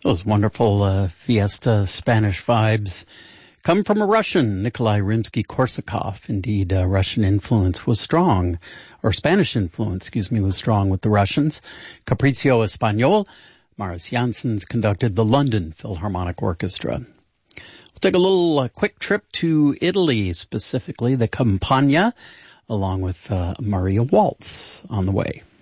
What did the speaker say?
Those wonderful Fiesta Spanish vibes come from a Russian, Nikolai Rimsky-Korsakov. Indeed, Russian influence was strong, or Spanish influence, was strong with the Russians. Capriccio Español, Maris Janssens conducted the London Philharmonic Orchestra. We'll take a little quick trip to Italy, specifically the Campagna, along with Maria Waltz on the way.